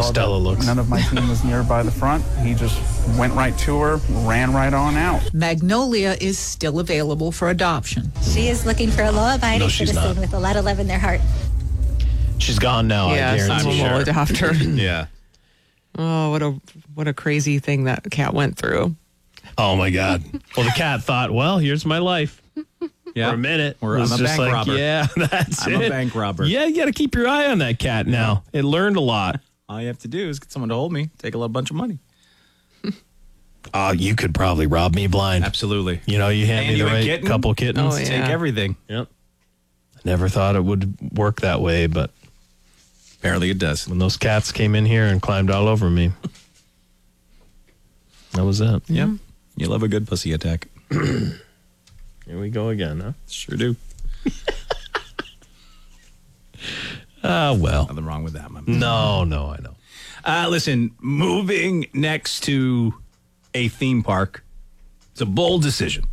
Stella looks. None of my team was nearby the front. He just went right to her, ran right on out. Magnolia is still available for adoption. She is looking for a law-abiding No, she's citizen not. with a lot of love in their heart. She's gone now, I guarantee. someone will adopt her. Yeah. Oh, what a crazy thing that cat went through. Oh, my God. Well, the cat thought, well, here's my life. Yeah. For a minute. Or It I'm was a just bank robber. Yeah, that's I'm it. a bank robber. Yeah, you got to keep your eye on that cat now. It learned a lot. All you have to do is get someone to hold me, take a little bunch of money. Oh, you could probably rob me blind. Absolutely. You know, you hand me the you a right kitten? couple kittens. Oh, yeah. Take everything. Yep. I never thought it would work that way, but Apparently it does. when those cats came in here and climbed all over me, that was it. Yep. You love a good pussy attack. Here we go again, huh? Sure do. Well. Nothing wrong with that, man. No, I know. Listen, moving next to a theme park, it's a bold decision.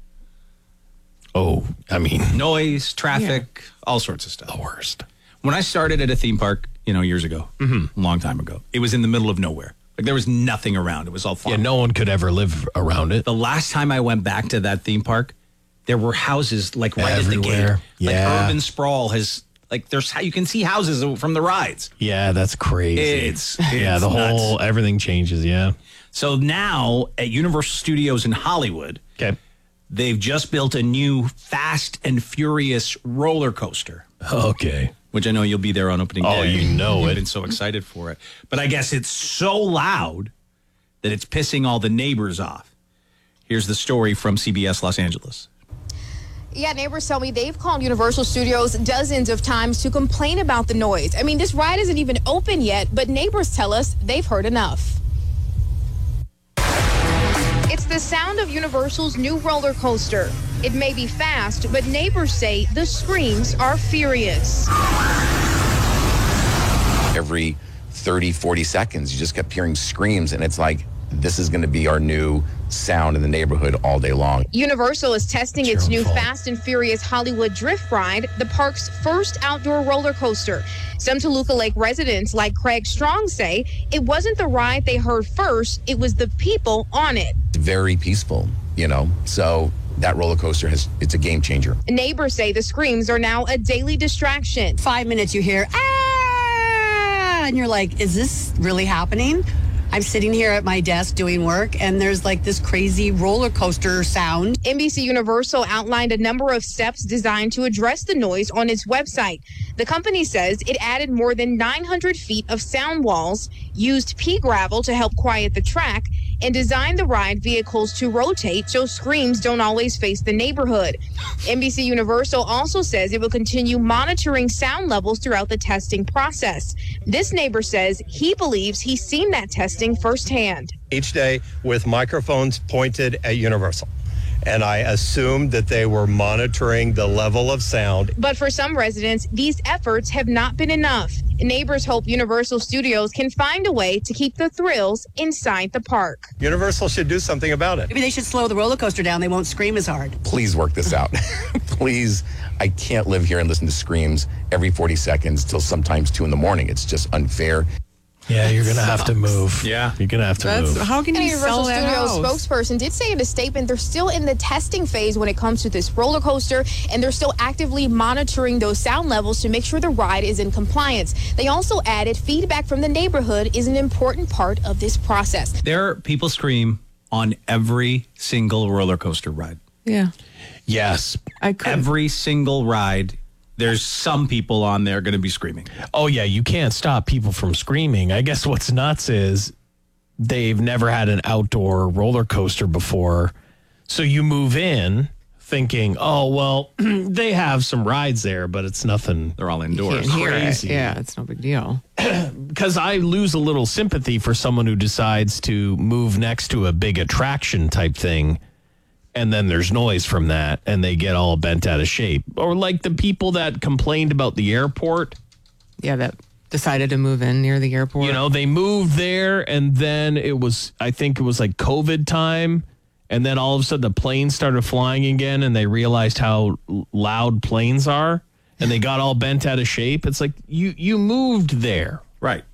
Oh, I mean, Noise, traffic, all sorts of stuff. the worst. When I started at a theme park, years ago, a long time ago, it was in the middle of nowhere. Like there was nothing around. It was all farm. Yeah, no one could ever live around it. The last time I went back to that theme park, there were houses like right at the Everywhere. gate. Like Yeah. urban sprawl has you can see houses from the rides. Yeah, that's crazy. It's yeah, the nuts. whole everything changes. Yeah. So now at Universal Studios in Hollywood, Okay. they've just built a new Fast and Furious roller coaster, Okay. which I know you'll be there on opening Oh, day. you know You've it. been so excited for it. But I guess it's so loud that it's pissing all the neighbors off. Here's the story from CBS Los Angeles. Yeah, neighbors tell me they've called Universal Studios dozens of times to complain about the noise. I mean, this ride isn't even open yet, but neighbors tell us they've heard enough. It's the sound of Universal's new roller coaster. It may be fast, but neighbors say the screams are furious. Every 30, 40 seconds, you just kept hearing screams, and it's like, this is going to be our new sound in the neighborhood all day long. Universal is testing its It's new your fault. Fast and Furious Hollywood Drift ride, the park's first outdoor roller coaster. Some Toluca Lake residents like Craig Strong say it wasn't the ride they heard first, it was the people on it. It's very peaceful, so that roller coaster it's a game changer. Neighbors say the screams are now a daily distraction. 5 minutes you hear, ah, and you're like, is this really happening? I'm sitting here at my desk doing work, and there's like this crazy roller coaster sound. NBC Universal outlined a number of steps designed to address the noise on its website. The company says it added more than 900 feet of sound walls, used pea gravel to help quiet the track, and designed the ride vehicles to rotate so screams don't always face the neighborhood. NBC Universal also says it will continue monitoring sound levels throughout the testing process. This neighbor says he believes he's seen that testing firsthand. Each day with microphones pointed at Universal. And I assumed that they were monitoring the level of sound. But for some residents, these efforts have not been enough. Neighbors hope Universal Studios can find a way to keep the thrills inside the park. Universal should do something about it. Maybe they should slow the roller coaster down. They won't scream as hard. Please work this out. Please. I can't live here and listen to screams every 40 seconds till sometimes 2 a.m. It's just unfair. Yeah, you're going to have to move. Yeah. You're going to have to move. How can And you a sell Universal that Studios house? spokesperson did say in a statement they're still in the testing phase when it comes to this roller coaster, and they're still actively monitoring those sound levels to make sure the ride is in compliance. They also added feedback from the neighborhood is an important part of this process. People scream on every single roller coaster ride. Yeah, Yes. I could. Every single ride, there's some people on there going to be screaming. Oh, yeah, you can't stop people from screaming. I guess what's nuts is they've never had an outdoor roller coaster before. So you move in thinking, oh, well, they have some rides there, but it's nothing. They're all You indoors. can't hear it. Crazy. Yeah, it's no big deal. Because I lose a little sympathy for someone who decides to move next to a big attraction type thing. And then there's noise from that, and they get all bent out of shape. Or like the people that complained about the airport. Yeah, that decided to move in near the airport. You know, they moved there, and then I think it was like COVID time. And then all of a sudden the planes started flying again, and they realized how loud planes are, and they got all bent out of shape. It's like, you moved there. Right.